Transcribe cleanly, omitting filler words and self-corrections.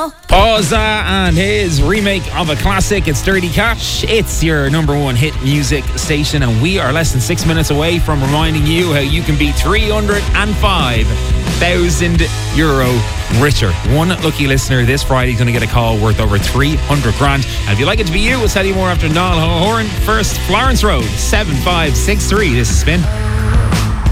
Ozza and his remake of a classic, it's Dirty Cash. It's your number one hit music station, and we are less than 6 minutes away from reminding you how you can be €305,000 richer. One lucky listener this Friday is going to get a call worth over 300 grand. And if you'd like it to be you, we'll tell you more after Niall Horan. First, Florence Road, 7563. This is Spin.